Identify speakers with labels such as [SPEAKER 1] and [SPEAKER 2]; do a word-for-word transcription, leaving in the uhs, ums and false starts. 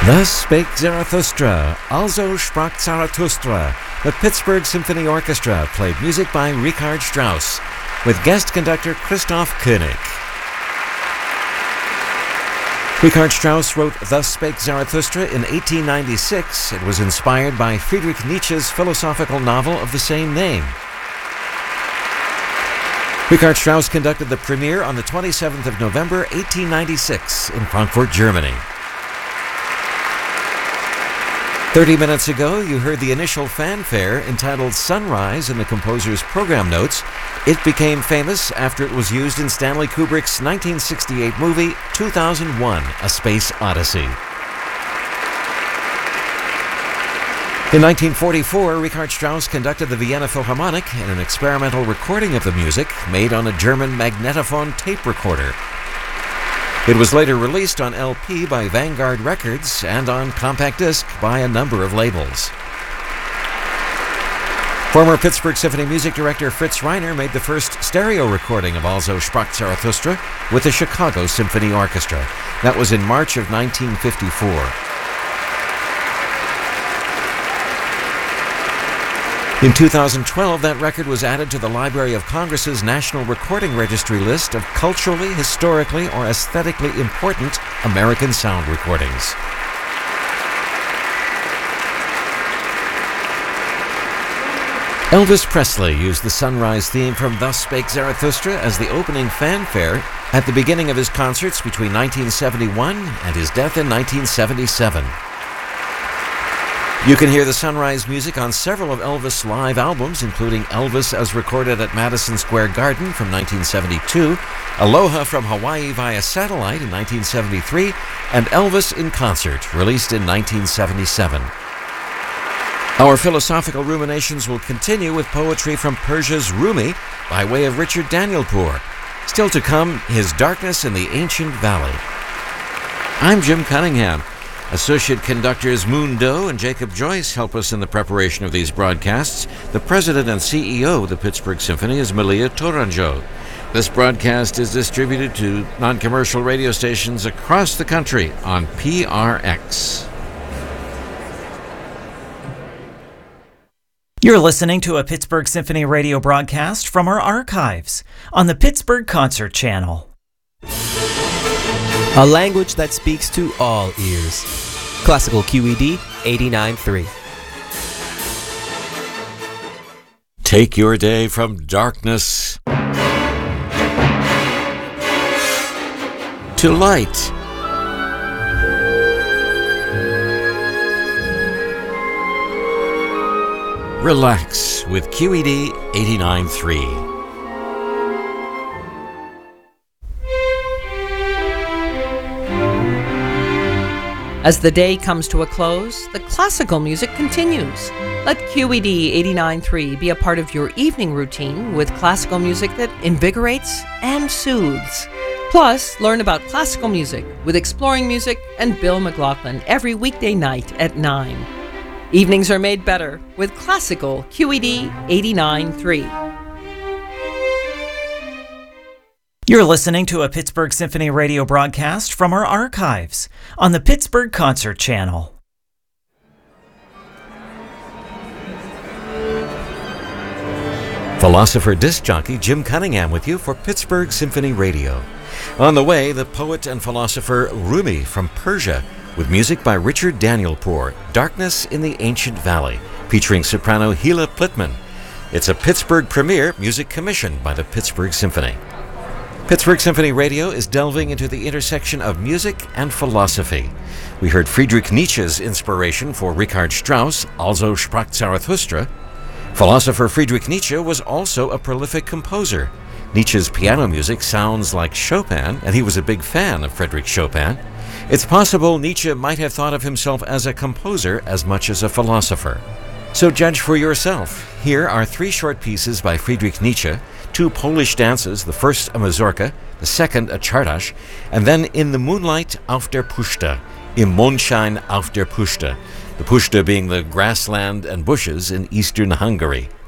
[SPEAKER 1] Thus spake Zarathustra, also sprach Zarathustra. The Pittsburgh Symphony Orchestra played music by Richard Strauss, with guest conductor Christoph Koenig. Richard Strauss wrote Thus Spake Zarathustra in eighteen ninety-six. It was inspired by Friedrich Nietzsche's philosophical novel of the same name. Richard Strauss conducted the premiere on the twenty-seventh of November, eighteen ninety-six, in Frankfurt, Germany. Thirty minutes ago, you heard the initial fanfare entitled Sunrise in the composer's program notes. It became famous after it was used in Stanley Kubrick's nineteen sixty-eight movie two thousand one: A Space Odyssey. In nineteen forty-four, Richard Strauss conducted the Vienna Philharmonic in an experimental recording of the music made on a German magnetophone tape recorder. It was later released on L P by Vanguard Records and on compact disc by a number of labels. Former Pittsburgh Symphony music director Fritz Reiner made the first stereo recording of Also sprach Zarathustra with the Chicago Symphony Orchestra. That was in March of nineteen fifty-four. In two thousand twelve, that record was added to the Library of Congress's National Recording Registry list of culturally, historically, or aesthetically important American sound recordings. Elvis Presley used the Sunrise theme from Thus Spake Zarathustra as the opening fanfare at the beginning of his concerts between nineteen seventy-one and his death in nineteen seventy-seven. You can hear the Sunrise music on several of Elvis' live albums, including Elvis as recorded at Madison Square Garden from nineteen seventy-two, Aloha from Hawaii via Satellite in nineteen seventy-three, and Elvis in Concert, released in nineteen seventy-seven. Our philosophical ruminations will continue with poetry from Persia's Rumi by way of Richard Danielpour. Still to come, his Darkness in the Ancient Valley. I'm Jim Cunningham. Associate conductors Moon Doe and Jacob Joyce help us in the preparation of these broadcasts. The president and C E O of the Pittsburgh Symphony is Malia Tourangeau. This broadcast is distributed to non-commercial radio stations across the country on P R X.
[SPEAKER 2] You're listening to a Pittsburgh Symphony radio broadcast from our archives on the Pittsburgh Concert Channel.
[SPEAKER 3] A language that speaks to all ears. Classical Q E D eighty-nine point three.
[SPEAKER 1] Take your day from darkness to light. Relax with Q E D eighty-nine point three.
[SPEAKER 4] As the day comes to a close, the classical music continues. Let Q E D eighty-nine point three be a part of your evening routine with classical music that invigorates and soothes. Plus, learn about classical music with Exploring Music and Bill McLaughlin every weekday night at nine. Evenings are made better with classical Q E D eighty-nine point three.
[SPEAKER 2] You're listening to a Pittsburgh Symphony radio broadcast from our archives on the Pittsburgh Concert Channel.
[SPEAKER 1] Philosopher disc jockey Jim Cunningham with you for Pittsburgh Symphony Radio. On the way, the poet and philosopher Rumi from Persia with music by Richard Danielpour, Darkness in the Ancient Valley, featuring soprano Hila Plitman. It's a Pittsburgh premiere, music commissioned by the Pittsburgh Symphony. Pittsburgh Symphony Radio is delving into the intersection of music and philosophy. We heard Friedrich Nietzsche's inspiration for Richard Strauss, Also sprach Zarathustra. Philosopher Friedrich Nietzsche was also a prolific composer. Nietzsche's piano music sounds like Chopin, and he was a big fan of Frédéric Chopin. It's possible Nietzsche might have thought of himself as a composer as much as a philosopher. So judge for yourself. Here are three short pieces by Friedrich Nietzsche, two Polish dances, the first a mazurka, the second a czardas, and then In the Moonlight auf der Puszta, Im Mondschein auf der Puszta, the Puszta being the grassland and bushes in eastern Hungary.